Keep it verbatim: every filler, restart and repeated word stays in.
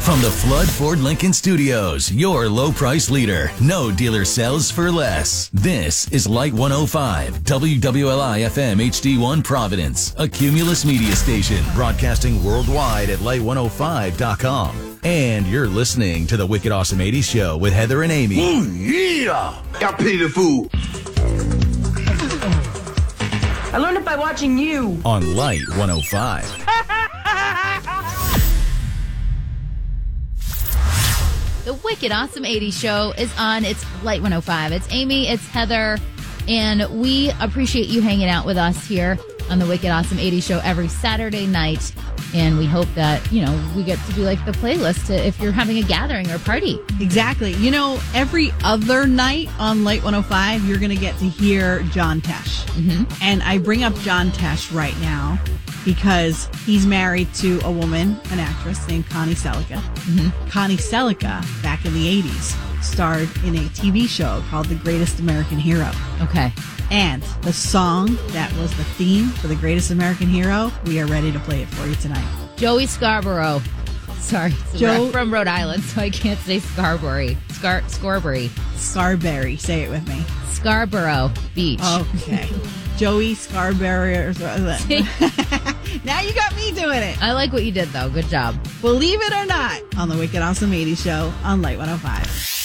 From the Flood Ford Lincoln Studios, your low price leader. No dealer sells for less. This is Light one oh five, W W L I F M H D one Providence, a Cumulus media station broadcasting worldwide at light one oh five dot com. And you're listening to the Wicked Awesome eighties Show with Heather and Amy. Ooh, yeah! Got pity the fool. I learned it by watching you. On Light one oh five. The Wicked Awesome eighties Show is on. It's Light one oh five. It's Amy, it's Heather, and we appreciate you hanging out with us here on the Wicked Awesome eighties Show every Saturday night. And we hope that, you know, we get to do like the playlist to, if you're having a gathering or party. Exactly. You know, every other night on Light one oh five, you're going to get to hear John Tesh. Mm-hmm. And I bring up John Tesh right now because he's married to a woman, an actress named Connie Sellecca. Mm-hmm. Connie Sellecca, back in the eighties, starred in a T V show called The Greatest American Hero. Okay. And the song that was the theme for The Greatest American Hero, we are ready to play it for you tonight. Joey Scarborough. Sorry. Joe- I'm from Rhode Island, so I can't say Scarborough. Scar- Scarberry. Scarberry. Say it with me. Scarborough Beach. Okay. Joey Scarberry. Now you got me doing it. I like what you did, though. Good job. Believe it or not, on the Wicked Awesome eighties Show on Light one oh five.